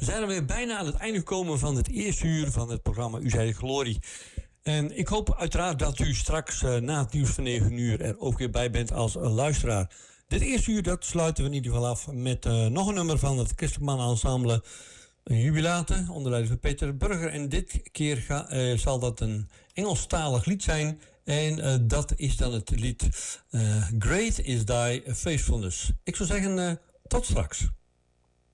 zijn er weer bijna aan het einde gekomen van het eerste uur van het programma U Zij de Glorie. En ik hoop uiteraard dat u straks na het nieuws van 9 uur er ook weer bij bent als luisteraar. Dit eerste uur dat sluiten we in ieder geval af met nog een nummer van het Christman Ensemble Jubilate onder leiding van Peter Burger. En dit keer zal dat een Engelstalig lied zijn. En dat is dan het lied Great is Thy Faithfulness. Ik zou zeggen, tot straks.